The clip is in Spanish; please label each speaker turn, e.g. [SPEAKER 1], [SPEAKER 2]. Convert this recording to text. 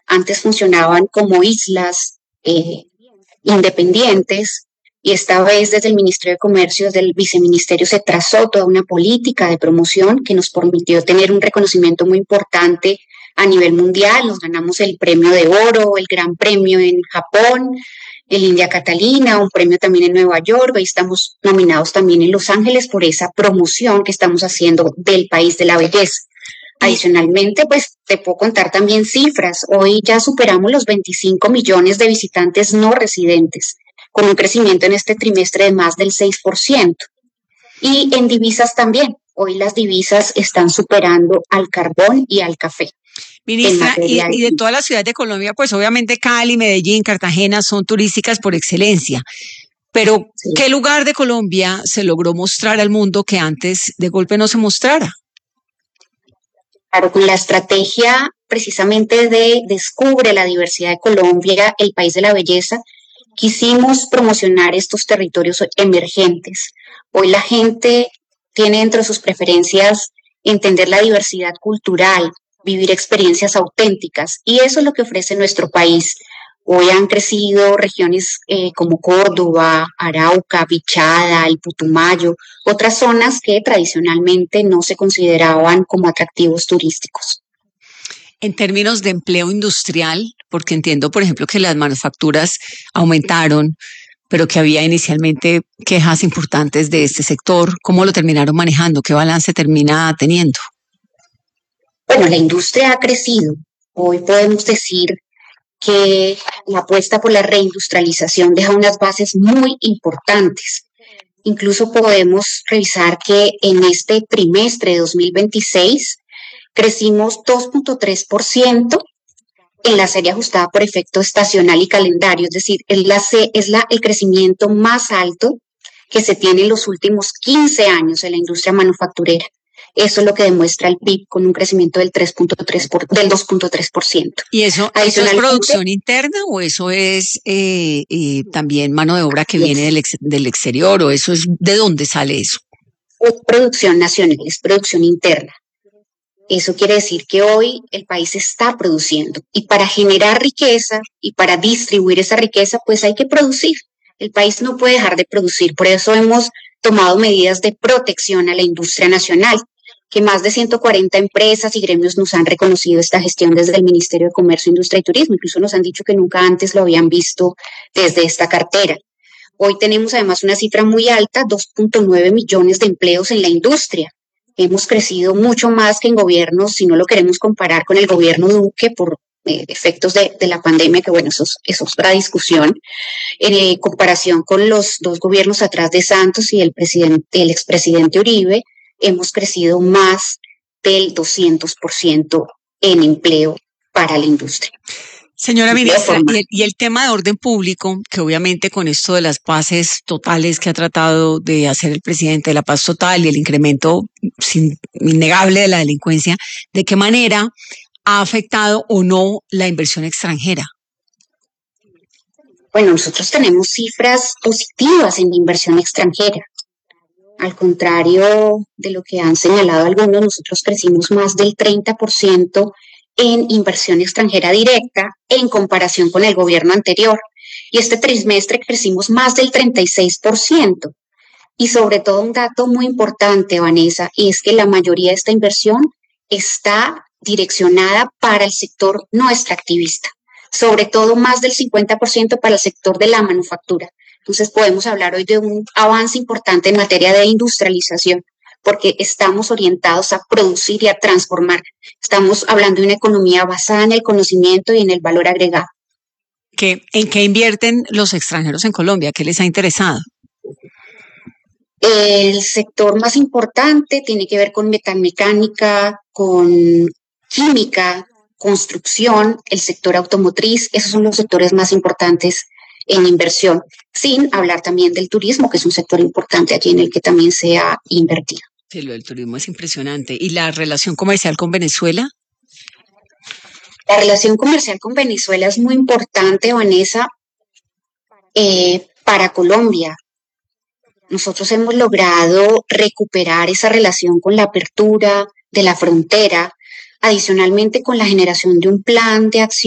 [SPEAKER 1] Antes funcionaban como islas independientes, y esta vez desde el Ministerio de Comercio, desde el Viceministerio, se trazó toda una política de promoción que nos permitió tener un reconocimiento muy importante a nivel mundial. Nos ganamos el premio de oro, el gran premio en Japón, el India Catalina, un premio también en Nueva York. Hoy estamos nominados también en Los Ángeles por esa promoción que estamos haciendo del país de la belleza. Adicionalmente, pues te puedo contar también cifras. Hoy ya superamos los 25 millones de visitantes no residentes, con un crecimiento en este trimestre de más del 6%. Y en divisas también. Hoy las divisas están superando al carbón y al café.
[SPEAKER 2] Ministra, y de todas las ciudades de Colombia, pues obviamente Cali, Medellín, Cartagena son turísticas por excelencia. Pero, sí, ¿qué lugar de Colombia se logró mostrar al mundo que antes de golpe no se mostrara?
[SPEAKER 1] Claro, con la estrategia precisamente de Descubre la Diversidad de Colombia, el país de la belleza, quisimos promocionar estos territorios emergentes. Hoy la gente tiene entre sus preferencias entender la diversidad cultural, vivir experiencias auténticas, y eso es lo que ofrece nuestro país. Hoy han crecido regiones como Córdoba, Arauca, Bichada, el Putumayo, otras zonas que tradicionalmente no se consideraban como atractivos turísticos.
[SPEAKER 2] En términos de empleo industrial, porque entiendo, por ejemplo, que las manufacturas aumentaron, pero que había inicialmente quejas importantes de este sector, ¿cómo lo terminaron manejando? ¿Qué balance termina teniendo?
[SPEAKER 1] Bueno, la industria ha crecido. Hoy podemos decir que la apuesta por la reindustrialización deja unas bases muy importantes. Incluso podemos revisar que en este trimestre de 2026 crecimos 2.3% en la serie ajustada por efecto estacional y calendario, es decir, el crecimiento más alto que se tiene en los últimos 15 años en la industria manufacturera. Eso es lo que demuestra el PIB, con un crecimiento del 2.3%.
[SPEAKER 2] ¿Y eso es producción interna o eso es también mano de obra que viene del exterior, o eso es de dónde sale eso?
[SPEAKER 1] Es producción nacional, es producción interna. Eso quiere decir que hoy el país está produciendo, y para generar riqueza y para distribuir esa riqueza, pues hay que producir. El país no puede dejar de producir. Por eso hemos tomado medidas de protección a la industria nacional, que más de 140 empresas y gremios nos han reconocido esta gestión desde el Ministerio de Comercio, Industria y Turismo. Incluso nos han dicho que nunca antes lo habían visto desde esta cartera. Hoy tenemos además una cifra muy alta, 2.9 millones de empleos en la industria. Hemos crecido mucho más que en gobiernos, si no lo queremos comparar con el gobierno Duque por efectos de la pandemia, que bueno, eso es otra discusión. En comparación con los dos gobiernos atrás de Santos y el expresidente Uribe, hemos crecido más del 200% en empleo para la industria.
[SPEAKER 2] Señora ministra, y el tema de orden público, que obviamente con esto de las paces totales que ha tratado de hacer el presidente, de la paz total y el incremento innegable de la delincuencia, ¿de qué manera ha afectado o no la inversión extranjera?
[SPEAKER 1] Bueno, nosotros tenemos cifras positivas en inversión extranjera. Al contrario de lo que han señalado algunos, nosotros crecimos más del 30% en inversión extranjera directa en comparación con el gobierno anterior. Y este trimestre crecimos más del 36%. Y sobre todo un dato muy importante, Vanessa, y es que la mayoría de esta inversión está direccionada para el sector no extractivista. Sobre todo más del 50% para el sector de la manufactura. Entonces podemos hablar hoy de un avance importante en materia de industrialización, porque estamos orientados a producir y a transformar. Estamos hablando de una economía basada en el conocimiento y en el valor agregado.
[SPEAKER 2] ¿En qué invierten los extranjeros en Colombia? ¿Qué les ha interesado?
[SPEAKER 1] El sector más importante tiene que ver con metalmecánica, con química, construcción, el sector automotriz. Esos son los sectores más importantes en inversión, sin hablar también del turismo, que es un sector importante allí en el que también se ha invertido.
[SPEAKER 2] Sí, lo del turismo es impresionante. ¿Y la relación comercial con Venezuela?
[SPEAKER 1] La relación comercial con Venezuela es muy importante, Vanessa, para Colombia. Nosotros hemos logrado recuperar esa relación con la apertura de la frontera, adicionalmente con la generación de un plan de acción